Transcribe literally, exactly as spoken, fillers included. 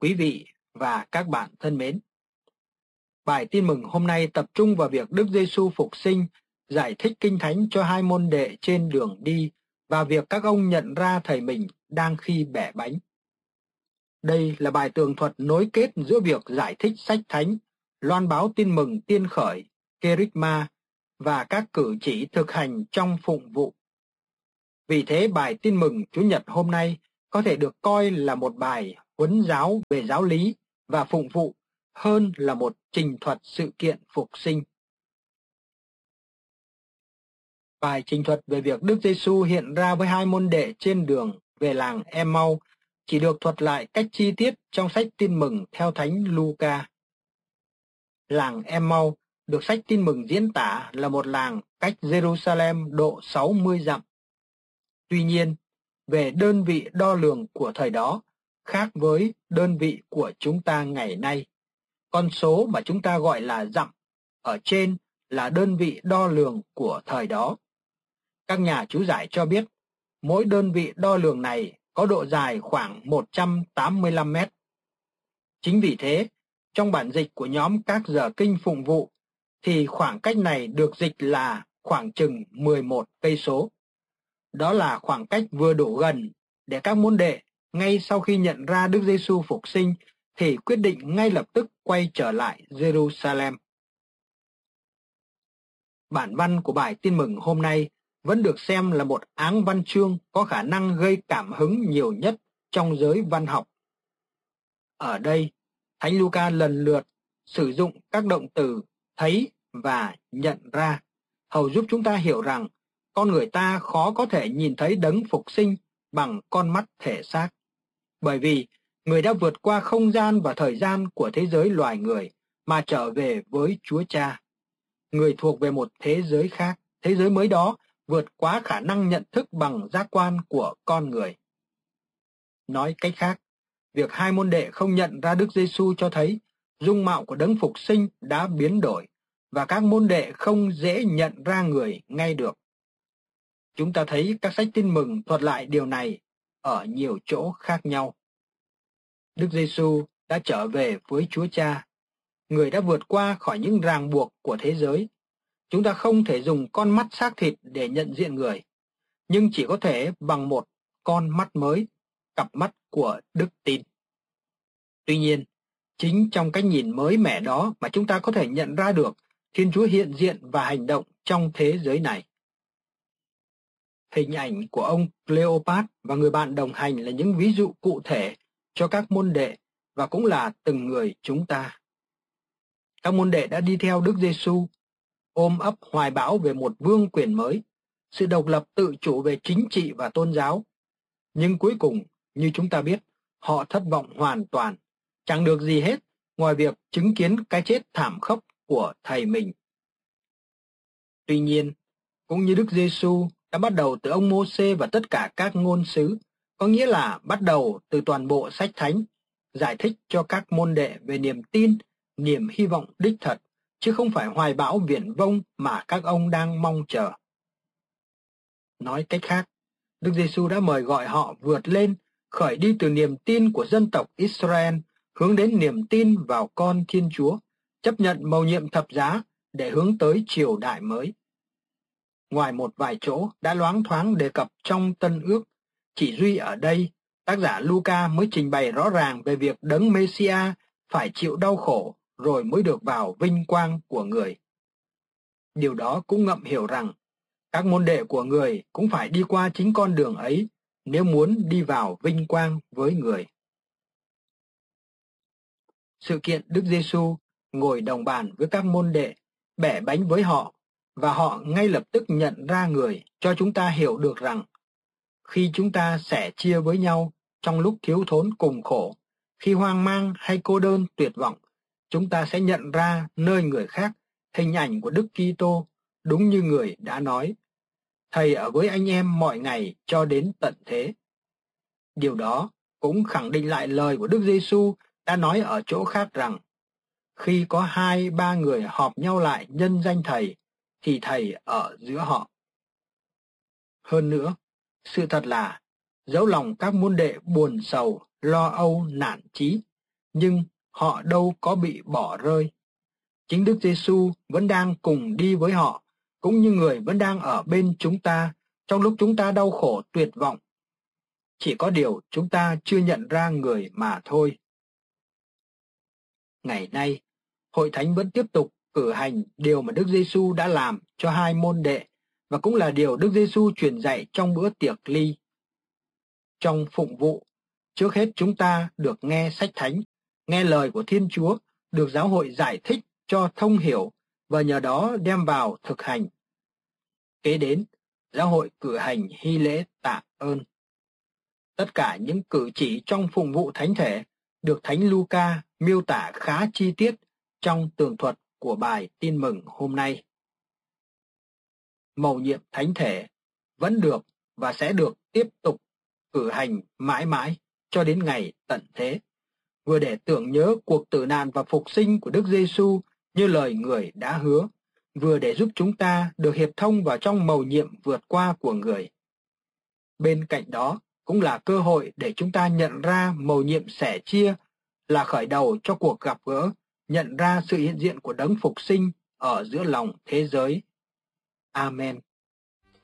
quý vị và các bạn thân mến. Bài tin mừng hôm nay tập trung vào việc Đức Giêsu phục sinh, giải thích Kinh Thánh cho hai môn đệ trên đường đi và việc các ông nhận ra thầy mình đang khi bẻ bánh. Đây là bài tường thuật nối kết giữa việc giải thích sách thánh, loan báo tin mừng tiên khởi, kerygma và các cử chỉ thực hành trong phụng vụ. Vì thế bài tin mừng Chủ nhật hôm nay có thể được coi là một bài huấn giáo về giáo lý và phụng vụ hơn là một trình thuật sự kiện phục sinh. Bài trình thuật về việc Đức Giêsu hiện ra với hai môn đệ trên đường về làng Em-mau chỉ được thuật lại cách chi tiết trong sách tin mừng theo Thánh Luca. Làng Em-mau được sách tin mừng diễn tả là một làng cách Jerusalem độ sáu mươi dặm. Tuy nhiên, về đơn vị đo lường của thời đó khác với đơn vị của chúng ta ngày nay. Con số mà chúng ta gọi là dặm ở trên là đơn vị đo lường của thời đó. Các nhà chú giải cho biết, mỗi đơn vị đo lường này có độ dài khoảng một trăm tám mươi lăm mét. Chính vì thế, trong bản dịch của nhóm các giờ kinh phụng vụ, thì khoảng cách này được dịch là khoảng chừng mười một cây số. Đó là khoảng cách vừa đủ gần để các môn đệ, ngay sau khi nhận ra Đức Giêsu phục sinh, thì quyết định ngay lập tức quay trở lại Jerusalem. Bản văn của bài tin mừng hôm nay vẫn được xem là một áng văn chương có khả năng gây cảm hứng nhiều nhất trong giới văn học. Ở đây, Thánh Luca lần lượt sử dụng các động từ thấy và nhận ra, hầu giúp chúng ta hiểu rằng con người ta khó có thể nhìn thấy đấng phục sinh bằng con mắt thể xác. Bởi vì người đã vượt qua không gian và thời gian của thế giới loài người mà trở về với Chúa Cha. Người thuộc về một thế giới khác, thế giới mới đó vượt quá khả năng nhận thức bằng giác quan của con người. Nói cách khác, việc hai môn đệ không nhận ra Đức Giêsu cho thấy dung mạo của đấng phục sinh đã biến đổi và các môn đệ không dễ nhận ra người ngay được. Chúng ta thấy các sách tin mừng thuật lại điều này ở nhiều chỗ khác nhau. Đức Giêsu đã trở về với Chúa Cha. Người đã vượt qua khỏi những ràng buộc của thế giới. Chúng ta không thể dùng con mắt xác thịt để nhận diện người, nhưng chỉ có thể bằng một con mắt mới, cặp mắt của đức tin. Tuy nhiên, chính trong cách nhìn mới mẻ đó mà chúng ta có thể nhận ra được Thiên Chúa hiện diện và hành động trong thế giới này. Hình ảnh của ông Cleopat và người bạn đồng hành là những ví dụ cụ thể cho các môn đệ và cũng là từng người chúng ta. Các môn đệ đã đi theo Đức Giêsu, ôm ấp hoài bão về một vương quyền mới, sự độc lập tự chủ về chính trị và tôn giáo. Nhưng cuối cùng, như chúng ta biết, họ thất vọng hoàn toàn, chẳng được gì hết ngoài việc chứng kiến cái chết thảm khốc của thầy mình. Tuy nhiên, cũng như Đức Giêsu đã bắt đầu từ ông Mô-sê và tất cả các ngôn sứ, có nghĩa là bắt đầu từ toàn bộ sách thánh, giải thích cho các môn đệ về niềm tin, niềm hy vọng đích thật, chứ không phải hoài bão viển vông mà các ông đang mong chờ. Nói cách khác, Đức Giêsu đã mời gọi họ vượt lên, khởi đi từ niềm tin của dân tộc Israel, hướng đến niềm tin vào con Thiên Chúa, chấp nhận mầu nhiệm thập giá để hướng tới triều đại mới. Ngoài một vài chỗ đã loáng thoáng đề cập trong Tân Ước, chỉ duy ở đây, tác giả Luca mới trình bày rõ ràng về việc đấng Mêsia phải chịu đau khổ rồi mới được vào vinh quang của người. Điều đó cũng ngậm hiểu rằng các môn đệ của người cũng phải đi qua chính con đường ấy nếu muốn đi vào vinh quang với người. Sự kiện Đức Giêsu ngồi đồng bàn với các môn đệ, bẻ bánh với họ, và họ ngay lập tức nhận ra người, cho chúng ta hiểu được rằng khi chúng ta sẻ chia với nhau trong lúc thiếu thốn cùng khổ, khi hoang mang hay cô đơn tuyệt vọng, chúng ta sẽ nhận ra nơi người khác hình ảnh của Đức Kitô, đúng như người đã nói: Thầy ở với anh em mọi ngày cho đến tận thế. Điều đó cũng khẳng định lại lời của Đức Giêsu đã nói ở chỗ khác rằng khi có hai ba người họp nhau lại nhân danh Thầy, thì Thầy ở giữa họ. Hơn nữa, sự thật là dẫu lòng các môn đệ buồn sầu, lo âu, nản chí, nhưng họ đâu có bị bỏ rơi. Chính Đức Giêsu vẫn đang cùng đi với họ, cũng như người vẫn đang ở bên chúng ta trong lúc chúng ta đau khổ tuyệt vọng. Chỉ có điều chúng ta chưa nhận ra người mà thôi. Ngày nay, Hội Thánh vẫn tiếp tục cử hành điều mà Đức Giêsu đã làm cho hai môn đệ, và cũng là điều Đức Giêsu truyền dạy trong bữa tiệc ly. Trong phụng vụ, trước hết chúng ta được nghe sách thánh, nghe lời của Thiên Chúa, được giáo hội giải thích cho thông hiểu và nhờ đó đem vào thực hành. Kế đến, giáo hội cử hành hy lễ tạ ơn. Tất cả những cử chỉ trong phụng vụ thánh thể được Thánh Luca miêu tả khá chi tiết trong tường thuật của bài tin mừng hôm nay. Mầu nhiệm thánh thể vẫn được và sẽ được tiếp tục cử hành mãi mãi cho đến ngày tận thế, vừa để tưởng nhớ cuộc tử nạn và phục sinh của Đức Giêsu như lời người đã hứa, vừa để giúp chúng ta được hiệp thông vào trong mầu nhiệm vượt qua của người. Bên cạnh đó cũng là cơ hội để chúng ta nhận ra mầu nhiệm sẻ chia là khởi đầu cho cuộc gặp gỡ, nhận ra sự hiện diện của đấng phục sinh ở giữa lòng thế giới. Amen.